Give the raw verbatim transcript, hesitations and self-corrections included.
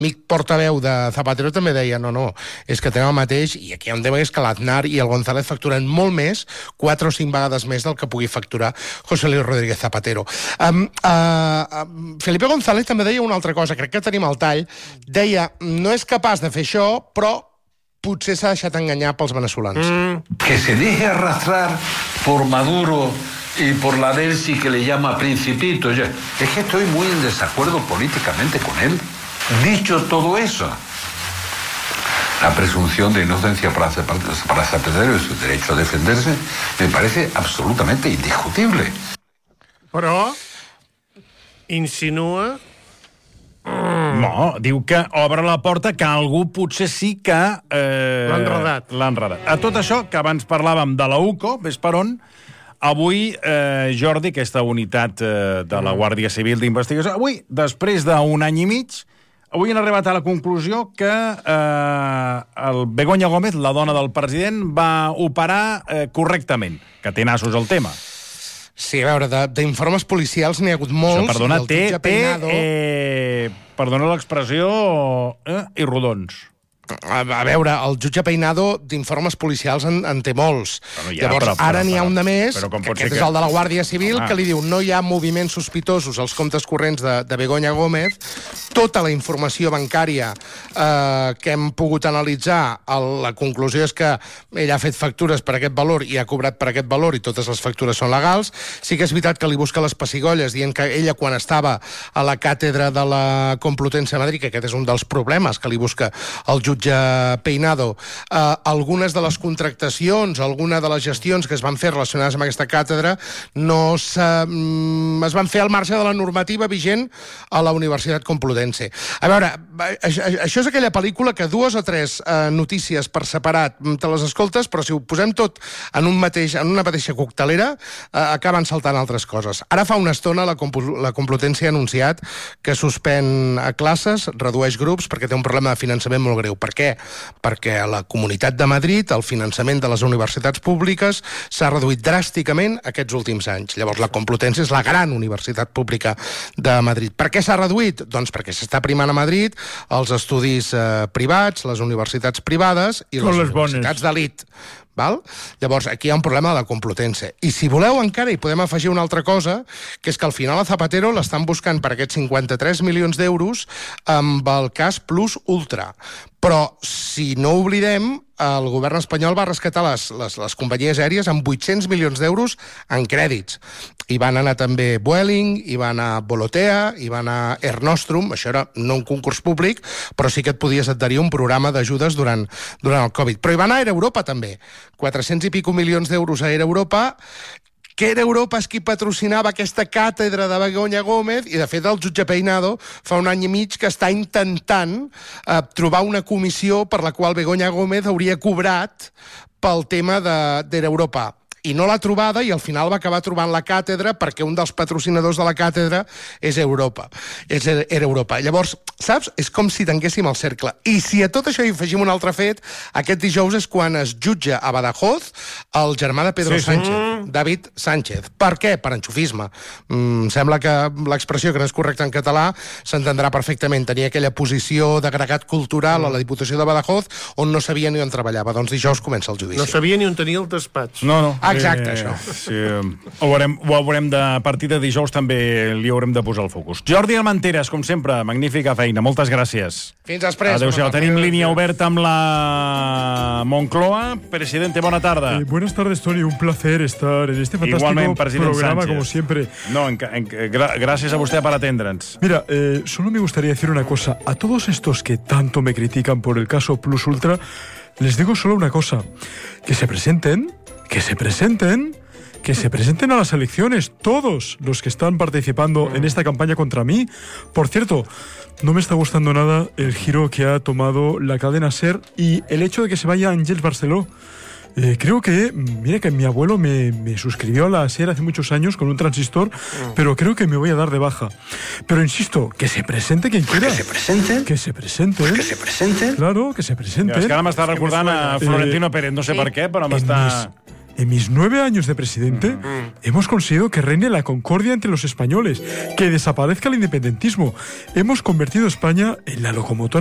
amic portaveu de Zapatero també deia, no, no, és que tenim el mateix, i aquí hi ha un tema que és que l'Aznar i el González facturen molt més, quatre o cinc vegades més del que pugui facturar José Luis Rodríguez Zapatero. Um, uh, uh, Felipe González també deia una altra cosa, crec que tenim el tall, deia, no és capaç de fer això, però potser s'ha deixat enganyar pels venezolans. Mm. Que se deje arrastrar por Maduro y por la Delsi que le llama Principito. Es que estoy muy en desacuerdo políticamente con él. Dicho todo eso, la presunción de inocencia para, para Zapatero y su derecho a defenderse me parece absolutamente indiscutible. Però insinua... No, diu que obre la porta que algú potser sí que... Eh, L'ha enredat. L'ha enredat. A tot això, que abans parlàvem de la U C O, ves per on, avui, eh, Jordi, aquesta unitat eh, de la Guàrdia Civil d'investigació, avui, després d'un any i mig, avui han arribat a la conclusió que eh, el Begoña Gómez, la dona del president, va operar eh, correctament, que té nassos el tema. Sí, a veure, d'informes policials n'hi ha hagut molts. Això, perdona, té, té Peinado... eh, perdona l'expressió, eh, i rodons. A, a veure, el jutge Peinado d'informes policials en, en té molts. Bueno, ja, Llavors, però, però, ara n'hi ha un de més, però, però que aquest que... és el de la Guàrdia Civil, Home. que li diu no hi ha moviments sospitosos als comptes corrents de, de Begoña Gómez. Tota la informació bancària eh, que hem pogut analitzar, el, la conclusió és que ell ha fet factures per aquest valor i ha cobrat per aquest valor i totes les factures són legals. Sí que és veritat que li busca les pessigolles dient que ella, quan estava a la càtedra de la Complutense a Madrid, que aquest és un dels problemes que li busca el jutge Peinado, eh, algunes de les contractacions, alguna de les gestions que es van fer relacionades amb aquesta càtedra no mm, es van fer al marge de la normativa vigent a la Universitat Complutense. A veure, això, això és aquella pel·lícula que dues o tres eh, notícies per separat te les escoltes, però si ho posem tot en, un mateix, en una mateixa coctelera, eh, acaben saltant altres coses. Ara fa una estona la, Compl la Complutense ha anunciat que suspèn a classes, redueix grups, perquè té un problema de finançament molt greu. Per què? Perquè a la Comunitat de Madrid el finançament de les universitats públiques s'ha reduït dràsticament aquests últims anys. Llavors, la Complutense és la gran universitat pública de Madrid. Per què s'ha reduït? Doncs perquè s'està primant a Madrid els estudis eh, privats, les universitats privades i les, les universitats d'elit. Val? Llavors, aquí hi ha un problema de la Complutense. I si voleu encara hi podem afegir una altra cosa, que és que al final a Zapatero l'estan buscant per aquests cinquanta-tres milions d'euros amb el cas Plus Ultra. Però, si no oblidem, el govern espanyol va rescatar les, les, les companyies aèries amb vuit-cents milions d'euros en crèdits. Hi van anar també Vueling, hi va anar Volotea, hi va anar Air Nostrum, això era no un concurs públic, però sí que et podies adherir a un programa d'ajudes durant, durant el Covid. Però hi va anar Air Europa també, quatre-cents i pico milions d'euros a Air Europa, que Air Europa és qui patrocinava aquesta càtedra de Begoña Gómez, i de fet el jutge Peinado fa un any i mig que està intentant eh, trobar una comissió per la qual Begoña Gómez hauria cobrat pel tema d'Air Europa. I no l'ha trobada, i al final va acabar trobant la càtedra perquè un dels patrocinadors de la càtedra és Europa. És Air Europa. Llavors, saps? És com si tanquéssim el cercle. I si a tot això hi afegim un altre fet, aquest dijous és quan es jutja a Badajoz el germà de Pedro sí, sí. Sánchez, David Sánchez. Per què? Per enxufisme. Mm, sembla que l'expressió, que no és correcta en català, s'entendrà perfectament. Tenia aquella posició d'agregat cultural mm. a la Diputació de Badajoz on no sabia ni on treballava. Doncs dijous comença el judici. No sabia ni on tenia el despatx. No, no. Exacte, eh, això. Sí, ho veurem, ho veurem de a partir de dijous, també li haurem de posar el focus. Jordi Armenteres, com sempre, magnífica feina. Moltes gràcies. Fins després. Adéu-siau. Tenim línia oberta amb la Moncloa. Presidente, bona tarda. Eh, buenas tardes, Toni. Un placer estar en este fantástico Igualment, programa, Sánchez. como siempre. No, en, en, gra gracias a usted per atendre'ns. Mira, eh, solo me gustaría decir una cosa. A todos estos que tanto me critican por el caso Plus Ultra, les digo solo una cosa. Que se presenten... que se presenten, que se presenten a las elecciones, todos los que están participando en esta campaña contra mí. Por cierto, no me está gustando nada el giro que ha tomado la cadena SER y el hecho de que se vaya Àngels Barceló. Eh, creo que, mira que mi abuelo me, me suscribió a la SER hace muchos años con un transistor, mm. pero creo que me voy a dar de baja. Pero insisto, que se presente quien quiera. Que se presenten. Que se presenten. Pues que se presenten. Claro, que se presenten. Ja, és que ara m'està recordant a Florentino eh, Pérez, no sé per què, però m'està... En mis nueve años de presidente hemos conseguido que reine la concordia entre los españoles, que desaparezca el independentismo. Hemos convertido a España en la locomotora